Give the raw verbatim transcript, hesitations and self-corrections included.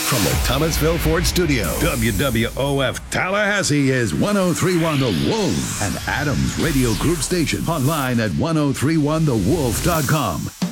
From the Thomasville Ford Studio, W W O F Tallahassee is ten thirty-one The Wolf, an Adams Radio Group station. Online at ten thirty-one the wolf dot com.